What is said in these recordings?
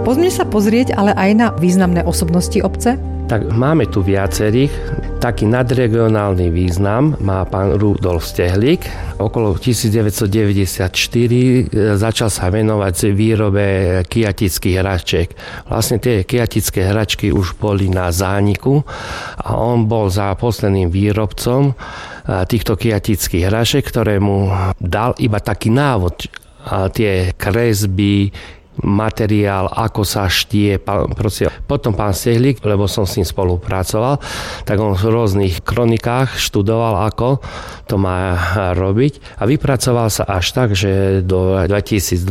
Poďme sa pozrieť ale aj na významné osobnosti obce. Tak máme tu viacerých. Taký nadregionálny význam má pán Rudolf Stehlík. Okolo 1994 začal sa venovať výrobe kyjatických hračiek. Vlastne tie kyjatické hračky už boli na zániku a on bol za posledným výrobcom týchto kyjatických hračiek, ktoré mu dal iba taký návod. A tie kresby, materiál, ako sa štie. Potom pán Stehlík, lebo som s ním spolupracoval, tak on v rôznych kronikách študoval, ako to má robiť a vypracoval sa až tak, že do 2002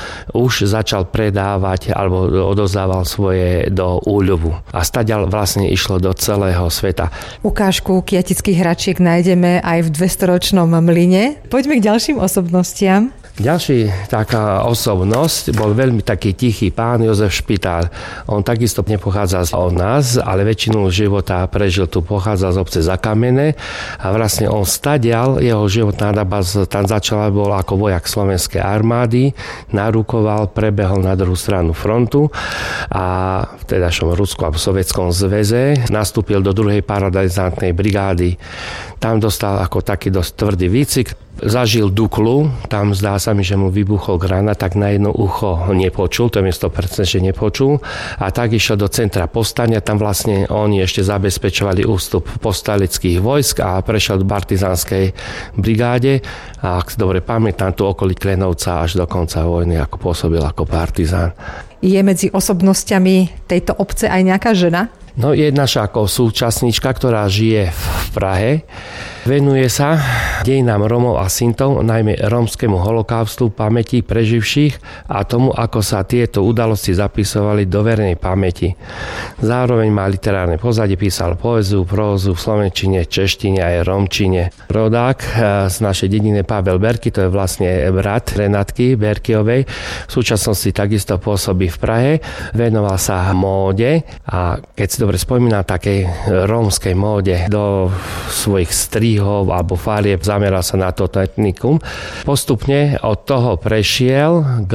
už začal predávať alebo odozdával svoje do úľubu. A stadiaľ vlastne išlo do celého sveta. Ukážku kyjatických hračiek nájdeme aj v 200-ročnom mlyne. Poďme k ďalším osobnostiam. Ďalší taká osobnosť bol veľmi taký tichý pán Jozef Špitál. On takisto nepochádza od nás, ale väčšinu života prežil tu, pochádza z obce Zakamené a vlastne on stadial, jeho životná doba tam začala, bol ako vojak slovenskej armády, narukoval, prebehol na druhú stranu frontu a v tedajšom Rusku a v Sovietskom zväze nastúpil do 2. paradizantnej brigády. Tam dostal ako taký dosť tvrdý výcvik. Zažil Duklu, tam zdá sa mi, že mu vybuchol granát, tak na jedno ucho nepočul, to je 100%, že nepočul. A tak išiel do centra povstania, tam vlastne oni ešte zabezpečovali ústup povstaleckých vojsk a prešiel do partizánskej brigáde. A ak dobre pamätám, tu okolí Klenovca až do konca vojny ako pôsobil ako partizán. Je medzi osobnostiami tejto obce aj nejaká žena? No je naša ako súčasníčka, ktorá žije v Prahe. Venuje sa dejinám Rómov a Sintov, najmä rómskemu holokaustu, pamäti preživších a tomu, ako sa tieto udalosti zapisovali do verejnej pamäti. Zároveň má literárne pozadie, písal poéziu, prózu v slovenčine, češtine aj rómčine. Rodák z našej dediny Pavel Berky, to je vlastne brat Renátky Berkyovej, v súčasnosti takisto pôsobí v Prahe. Venoval sa móde a keď si dobre spomínam, takej rómskej móde do svojich strihov alebo farieb, zameral sa na toto etnikum. Postupne od toho prešiel k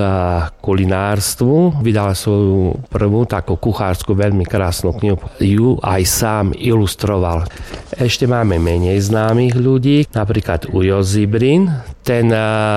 kulinárstvu, vydal svoju prvú takú kuchársku veľmi krásnu knihu. Ju aj sám ilustroval. Ešte máme menej známych ľudí, napríklad Ujo Zibrin. Ten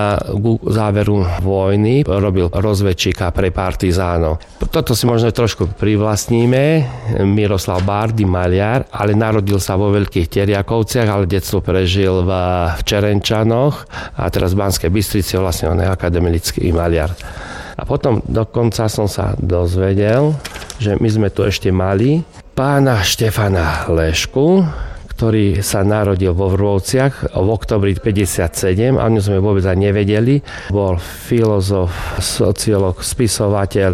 k záveru vojny robil rozvedčíka pre partizánov. Toto si možno trošku privlastníme. Miroslav Bárdy, maliar, ale narodil sa vo Veľkých Teriakovciach, ale detstvo prežil v Čerenčanoch a teraz v Banskej Bystrici, vlastne on je akademický maliar. A potom dokonca som sa dozvedel, že my sme tu ešte mali pána Štefana Lešku, ktorý sa narodil vo Vrôciach v oktobri 57, a o ňom sme vôbec aj nevedeli. Bol filozof, sociológ, spisovateľ,